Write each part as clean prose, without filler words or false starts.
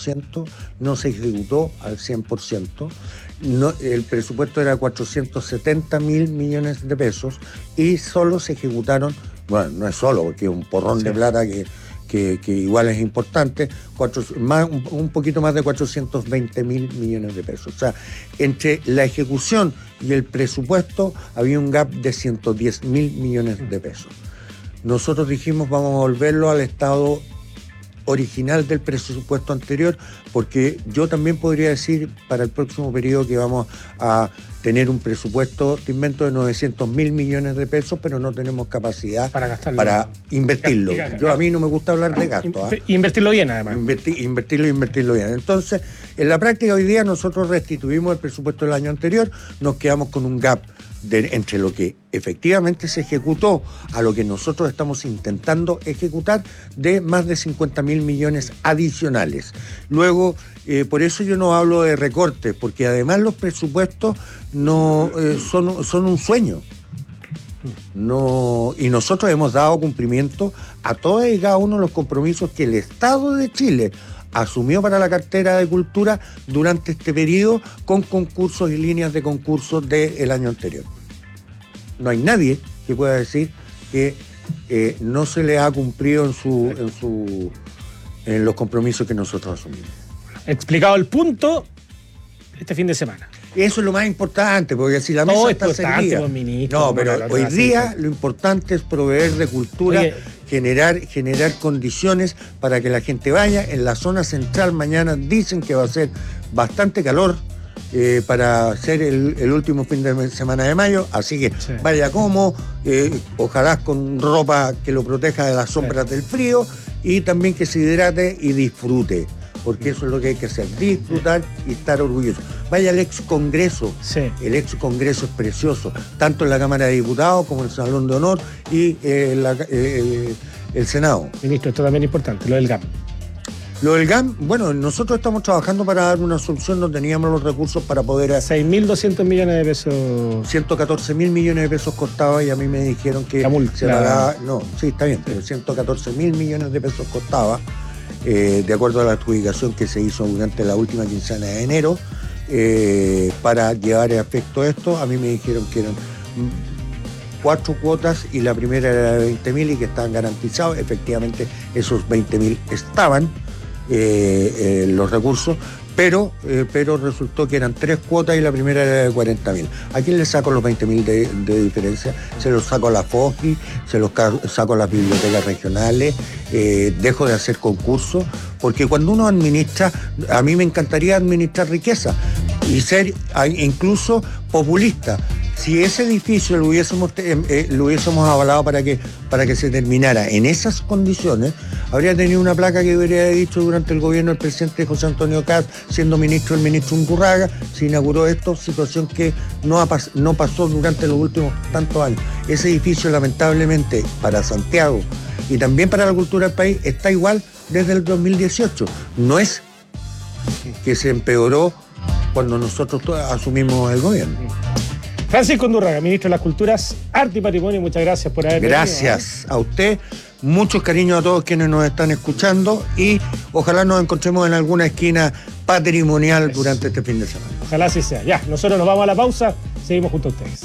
100%, no se ejecutó al 100%. No, el presupuesto era 470.000 millones de pesos y solo se ejecutaron, bueno, no es solo, porque es un porrón de plata que igual es importante, un poquito más de 420.000 millones de pesos. O sea, entre la ejecución y el presupuesto había un gap de 110.000 millones de pesos. Nosotros dijimos, vamos a volverlo al estado original del presupuesto anterior, porque yo también podría decir para el próximo periodo que vamos a tener un presupuesto, te invento, de 900.000 millones de pesos, pero no tenemos capacidad para invertirlo. Yo, a mí no me gusta hablar de gasto. Invertirlo bien, además. Invertirlo bien. Entonces, en la práctica hoy día nosotros restituimos el presupuesto del año anterior, nos quedamos con un gap entre lo que efectivamente se ejecutó a lo que nosotros estamos intentando ejecutar de más de 50.000 millones adicionales. Luego, por eso yo no hablo de recortes, porque además los presupuestos no son un sueño. No, y nosotros hemos dado cumplimiento a todos y cada uno de los compromisos que el Estado de Chile asumió para la cartera de Cultura durante este periodo con concursos y líneas de concursos del año anterior. No hay nadie que pueda decir que no se le ha cumplido en los compromisos que nosotros asumimos. Explicado el punto este fin de semana. Eso es lo más importante, porque si la mesa está servida. No, pero hoy día lo importante es proveer de cultura. Generar condiciones para que la gente vaya. En la zona central mañana dicen que va a ser bastante calor para ser el último fin de semana de mayo, así que vaya como, ojalá con ropa que lo proteja de las sombras del frío y también que se hidrate y disfrute, porque eso es lo que hay que hacer, disfrutar y estar orgulloso. Vaya al ex Congreso, el ex Congreso es precioso, tanto en la Cámara de Diputados como en el Salón de Honor y el Senado. Ministro, esto también es importante, lo del GAM. Lo del GAM, bueno, nosotros estamos trabajando para dar una solución, no teníamos los recursos para poder... 6.200 millones de pesos. 114.000 millones de pesos costaba y a mí me dijeron que se pagaba... No, sí, está bien, pero 114.000 millones de pesos costaba, de acuerdo a la adjudicación que se hizo durante la última quincena de enero, para llevar a efecto esto. A mí me dijeron que eran 4 cuotas y la primera era de 20.000 y que estaban garantizados. Efectivamente, esos 20.000 estaban los recursos, pero resultó que eran 3 cuotas y la primera era de 40.000. ¿A quién le saco los 20.000 de diferencia? Se los saco a la FOGI, se los saco a las bibliotecas regionales, dejo de hacer concursos, porque cuando uno administra, a mí me encantaría administrar riqueza y ser incluso populista. Si ese edificio lo hubiésemos avalado para que se terminara en esas condiciones, habría tenido una placa que hubiera dicho durante el gobierno del presidente José Antonio Kast, siendo ministro el ministro Undurraga, se inauguró esto, situación que no pasó durante los últimos tantos años. Ese edificio, lamentablemente, para Santiago y también para la cultura del país, está igual desde el 2018. No es que se empeoró cuando nosotros asumimos el gobierno. Francisco Undurraga, ministro de las Culturas, Arte y Patrimonio, muchas gracias por haber venido. Gracias a usted, muchos cariños a todos quienes nos están escuchando y ojalá nos encontremos en alguna esquina patrimonial durante este fin de semana. Ojalá así sea. Ya, nosotros nos vamos a la pausa, seguimos junto a ustedes.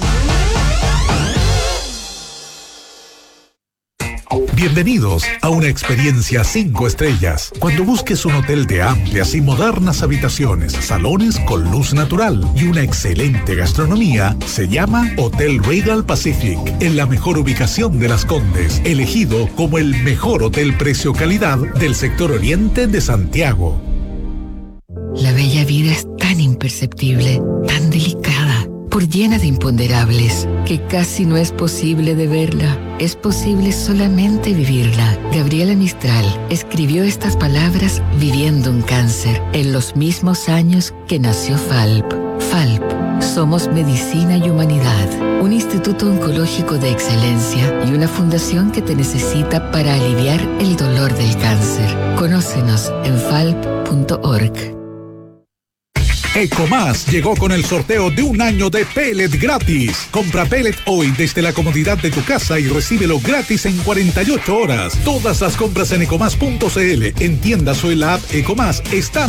Bienvenidos a una experiencia 5 estrellas. Cuando busques un hotel de amplias y modernas habitaciones, salones con luz natural y una excelente gastronomía, se llama Hotel Regal Pacific, en la mejor ubicación de Las Condes, elegido como el mejor hotel precio-calidad del sector oriente de Santiago. La bella vida es tan imperceptible, tan delicada, por llena de imponderables, que casi no es posible de verla. Es posible solamente vivirla. Gabriela Mistral escribió estas palabras viviendo un cáncer en los mismos años que nació FALP. FALP, somos medicina y humanidad, un instituto oncológico de excelencia y una fundación que te necesita para aliviar el dolor del cáncer. Conócenos en falp.org. Ecomás llegó con el sorteo de un año de pellet gratis. Compra pellet hoy desde la comodidad de tu casa y recíbelo gratis en 48 horas. Todas las compras en ecomás.cl, en tiendas o en la app Ecomás están